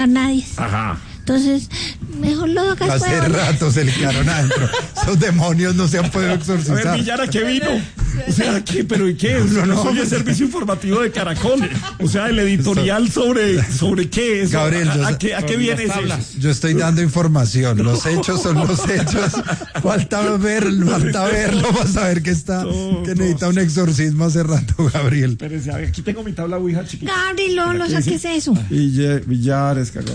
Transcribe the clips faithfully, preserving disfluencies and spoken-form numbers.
nadie. Ajá. Entonces, mejor lo hagas. Hace rato se le quedaron adentro. Esos demonios no se han podido exorcizar. A ver, Villar, ¿a qué vino? O sea, ¿qué? ¿Pero y qué? No, no, soy el servicio informativo de Caracol. O sea, el editorial sobre, sobre qué es. Gabriel, ¿A, yo, a, qué, a qué viene eso? Yo estoy dando información. Los hechos son los hechos. Falta ver, falta verlo para saber que está, no, que necesita no. un exorcismo hace rato, Gabriel. Espérese, a ver, aquí tengo mi tabla Ouija chiquita. Gabriel, no, no sé qué es eso. Villar, Villar es cagorro.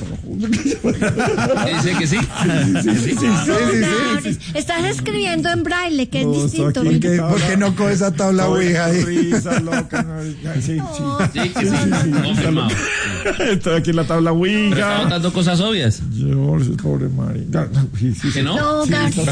Dice que sí. Sí, sí, sí. sí, sí, sí, sí. Estás escribiendo en braille, que no, es distinto. ¿Por qué, ¿Por qué no coge esa tabla Ouija ahí? Risa, loca, no, sí, sí. Sí, que sí. Confirmado. Estoy aquí en la tabla Ouija. Pero está dando cosas obvias. George, pobre Mari. ¿Que no? No, sí,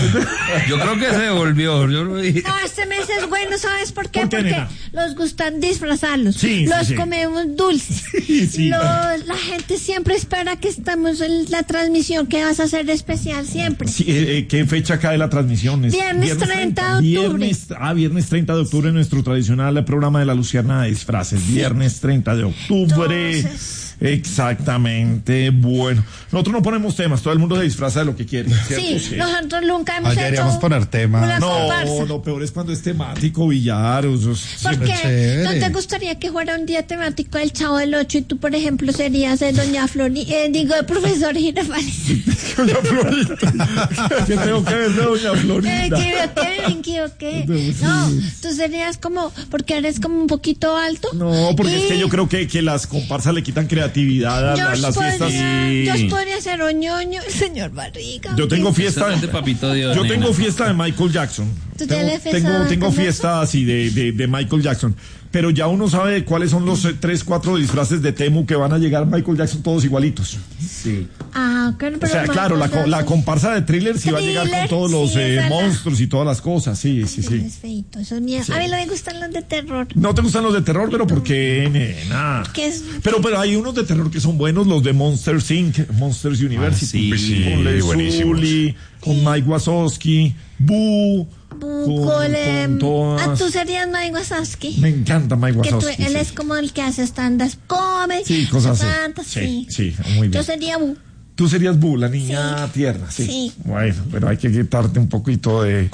yo creo que se devolvió. Yo lo dije. No, este mes es bueno, ¿sabes por qué? ¿Por qué, Porque nena? los gustan disfrazarlos. Sí, los sí, sí. comemos dulces. Sí, sí. Los, la gente siempre espera que estamos en la transmisión, que vas a hacer especial siempre. Sí, eh, ¿qué fecha cae la transmisión? Es viernes, viernes treinta de octubre. Viernes, ah, viernes treinta de octubre, nuestro tradicional programa de la Luciana de disfraces. Sí. Viernes treinta de octubre. Entonces... Exactamente, bueno. Nosotros no ponemos temas, todo el mundo se disfraza de lo que quiere, ¿cierto? Sí, sí. Nosotros nunca hemos Ayer hecho deberíamos poner temas. No, lo peor es cuando es temático, Villar. O sea, ¿por qué? ¿No te gustaría que fuera un día temático del Chavo del Ocho y tú, por ejemplo, serías de Doña Flori, eh, digo, el profesor Girafales? Doña Florita. ¿Qué tengo que ver de Doña Florita? Eh, ¿Qué, qué, qué, qué? No, tú serías como, porque eres como un poquito alto. No, porque y... es que yo creo que, que las comparsas le quitan creatividad a la, las podría, fiestas. Sí. Yo podría ser Oñoño, el señor Barriga. Yo tengo fiesta de, papito Dios, yo nena. tengo fiesta de Michael Jackson. ¿Tú tengo, tienes tengo, tengo fiesta así de, de, de Michael Jackson. Pero ya uno sabe cuáles son los eh, tres, cuatro disfraces de Temu que van a llegar Michael Jackson todos igualitos. Sí. Ah, pero, pero o sea, claro, la, la comparsa de Thriller sí va a llegar con todos los sí, eh, monstruos y todas las cosas. Sí, sí, sí. Es feito, eso es sí. A mí no me gustan los de terror. No te gustan los de terror, pero ¿por qué, nena? ¿Qué es? Pero, pero hay unos de terror que son buenos, los de Monsters incorporated, Monsters University. Ah, sí, con sí, buenísimos. Zully, con Mike Wazowski, Boo. Con, con todas... Ah, tú serías Mike Wazowski. Me encanta Mike Wazowski. Que tú, él sí. es como el que hace stand-up comedy. Sí, cosas así. Sí, sí, muy bien. Yo sería Boo. Tú serías Boo, la niña sí. tierna, sí. sí. Bueno, pero hay que quitarte un poquito de...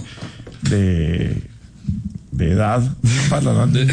de de edad para la niña.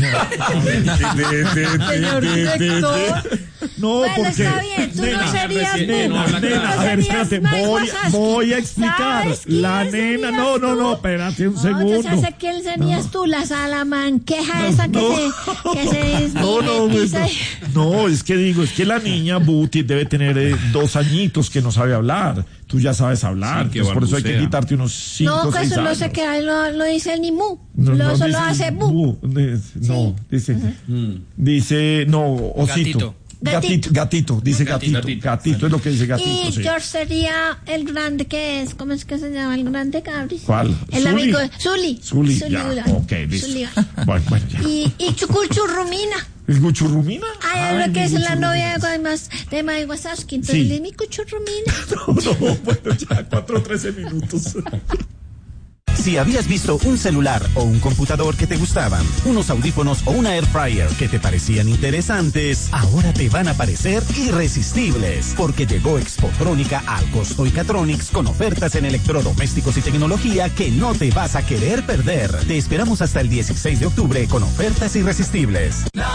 Señor director. No, bueno, porque está bien, tú nena, no serías nena, nena, nena, a ver, espérate, voy, voy a explicar. La nena, no, no, no, espérate un no, segundo. Yo sé quién serías no. tú, la salamanqueja no, esa que no. se que se no, no, no, no, no, es que digo, es que la niña Buti debe tener eh, dos añitos que no sabe hablar. Tú ya sabes hablar, sí, por eso hay que quitarte unos cinco no, o seis eso años. No, se queda, no, no dice ni mu, no, lo, no, solo dice, hace bu. bu de, no, sí. dice, uh-huh. dice, no, osito. Gatito. Gatito, gatito, dice gatito, gatito, gatito, gatito es lo que dice gatito. Y sí. George sería el grande que es, ¿cómo es que se llama el grande, Cabris? ¿Cuál? El Zully. amigo de Zully. Zully, ya, ok, listo. Bueno, bueno, ya. Y, y Chucuchurrumina. ¿Es Guchurrumina? Ah, es lo que es la novia de más de Mike Wazowski, entonces sí. Le mi Cuchurrumina. No, no, bueno, ya, cuatro o trece minutos. Si habías visto un celular o un computador que te gustaban, unos audífonos o una air fryer que te parecían interesantes, ahora te van a parecer irresistibles, porque llegó Expotrónica al Costo y Catronics con ofertas en electrodomésticos y tecnología que no te vas a querer perder. Te esperamos hasta el dieciséis de octubre con ofertas irresistibles.